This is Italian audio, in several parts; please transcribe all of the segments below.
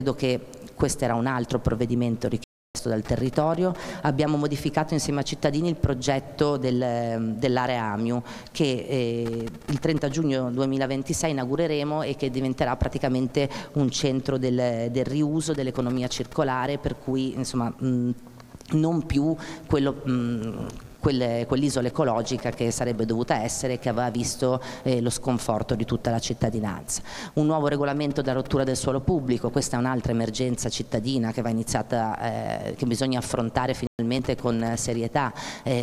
credo che questo era un altro provvedimento richiesto dal territorio. Abbiamo modificato insieme a cittadini il progetto dell'area AMIU che il 30 giugno 2026 inaugureremo e che diventerà praticamente un centro del riuso, dell'economia circolare, per cui insomma non più quell'isola ecologica che sarebbe dovuta essere, che aveva visto lo sconforto di tutta la cittadinanza. Un nuovo regolamento da rottura del suolo pubblico, questa è un'altra emergenza cittadina che va iniziata, che bisogna affrontare finalmente con serietà.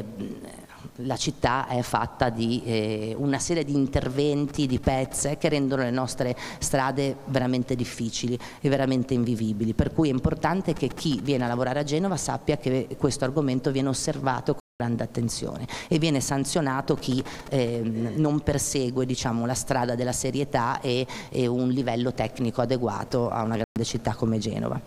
La città è fatta di una serie di interventi, di pezze che rendono le nostre strade veramente difficili e veramente invivibili, per cui è importante che chi viene a lavorare a Genova sappia che questo argomento viene osservato con grande attenzione e viene sanzionato chi non persegue, diciamo, la strada della serietà e un livello tecnico adeguato a una grande città come Genova.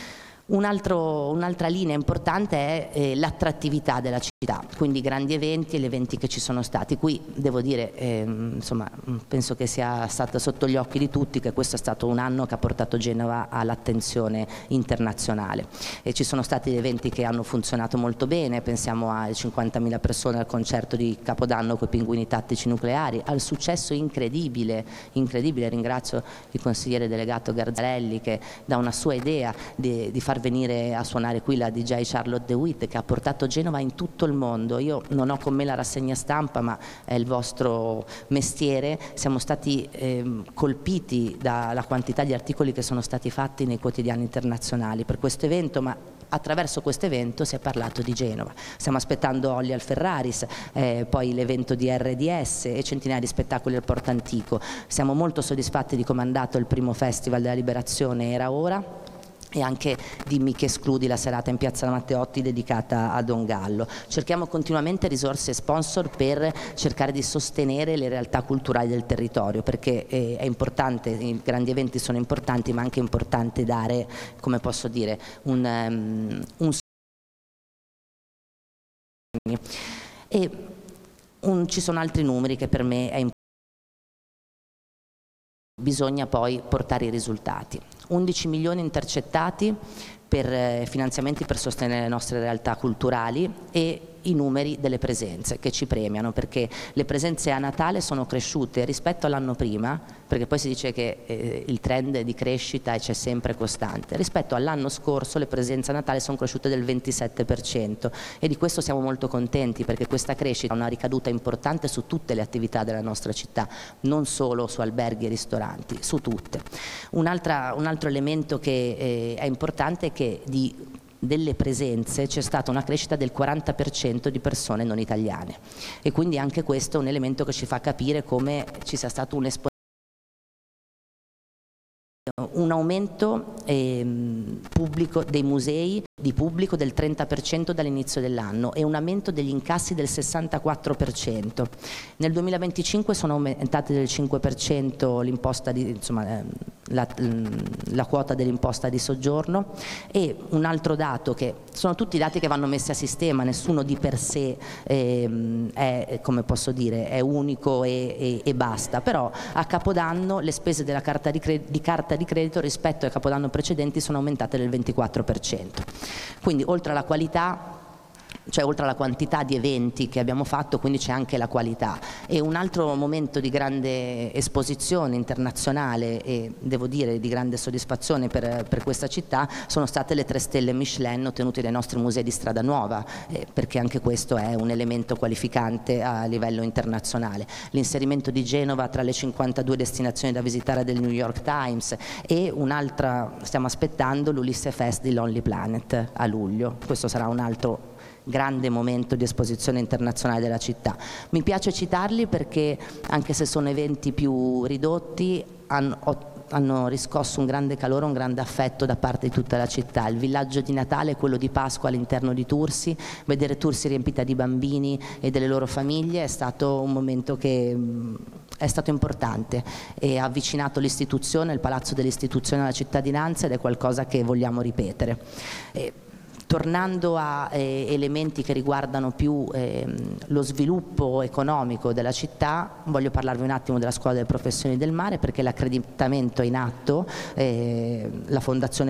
Un'altra linea importante è l'attrattività della città, quindi i grandi eventi e gli eventi che ci sono stati. Qui devo dire, insomma, penso che sia stato sotto gli occhi di tutti che questo è stato un anno che ha portato Genova all'attenzione internazionale e ci sono stati eventi che hanno funzionato molto bene, pensiamo alle 50.000 persone al concerto di Capodanno con i Pinguini Tattici Nucleari, al successo incredibile, ringrazio il consigliere delegato Garzarelli che da una sua idea di far venire a suonare qui la DJ Charlotte DeWitt, che ha portato Genova in tutto il mondo. Io non ho con me la rassegna stampa, ma è il vostro mestiere. Siamo stati colpiti dalla quantità di articoli che sono stati fatti nei quotidiani internazionali per questo evento, ma attraverso questo evento si è parlato di Genova. Stiamo aspettando Olli al Ferraris, poi l'evento di RDS e centinaia di spettacoli al Porto Antico. Siamo molto soddisfatti di come è andato il primo Festival della Liberazione Era Ora, e anche Dimmi che escludi, la serata in Piazza Matteotti dedicata a Don Gallo. Cerchiamo continuamente risorse e sponsor per cercare di sostenere le realtà culturali del territorio, perché è importante, i grandi eventi sono importanti, ma è anche importante dare, come posso dire, ci sono altri numeri che per me è importante. Bisogna poi portare i risultati. 11 milioni intercettati per finanziamenti per sostenere le nostre realtà culturali e i numeri delle presenze che ci premiano, perché le presenze a Natale sono cresciute rispetto all'anno prima, perché poi si dice che il trend di crescita c'è sempre costante. Rispetto all'anno scorso le presenze a Natale sono cresciute del 27% e di questo siamo molto contenti, perché questa crescita ha una ricaduta importante su tutte le attività della nostra città, non solo su alberghi e ristoranti, su tutte. Un altro elemento che è importante è che delle presenze c'è stata una crescita del 40% di persone non italiane e quindi anche questo è un elemento che ci fa capire come ci sia stato un aumento pubblico dei musei di pubblico del 30% dall'inizio dell'anno e un aumento degli incassi del 64%. Nel 2025 sono aumentate del 5% l'imposta la quota dell'imposta di soggiorno, e un altro dato, che sono tutti dati che vanno messi a sistema, nessuno di per sé è, come posso dire, è unico e basta, però a Capodanno le spese della carta di credito rispetto ai Capodanno precedenti sono aumentate del 24%. Quindi oltre alla qualità, cioè oltre alla quantità di eventi che abbiamo fatto, quindi c'è anche la qualità. E un altro momento di grande esposizione internazionale e devo dire di grande soddisfazione per questa città sono state le 3 stelle Michelin ottenute dai nostri musei di Strada Nuova, perché anche questo è un elemento qualificante a livello internazionale. L'inserimento di Genova tra le 52 destinazioni da visitare del New York Times e un'altra, stiamo aspettando l'Ulisse Fest di Lonely Planet a luglio. Questo sarà un altro grande momento di esposizione internazionale della città. Mi piace citarli perché anche se sono eventi più ridotti hanno riscosso un grande calore, un grande affetto da parte di tutta la città. Il villaggio di Natale, quello di Pasqua all'interno di Tursi, vedere Tursi riempita di bambini e delle loro famiglie è stato un momento che è stato importante e ha avvicinato l'istituzione, il palazzo dell'istituzione alla cittadinanza, ed è qualcosa che vogliamo ripetere. Tornando a elementi che riguardano più lo sviluppo economico della città, voglio parlarvi un attimo della Scuola delle Professioni del Mare, perché l'accreditamento è in atto, la Fondazione